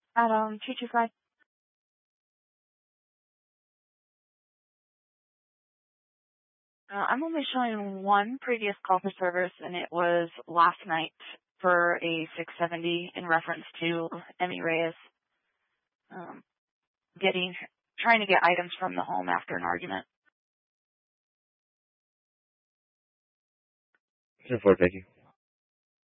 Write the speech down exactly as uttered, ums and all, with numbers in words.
Adam, two two five. Uh, I'm only showing one previous call for service, and it was last night for a six seventy in reference to Emmy Reyes um, getting, trying to get items from the home after an argument. ten four, thank you.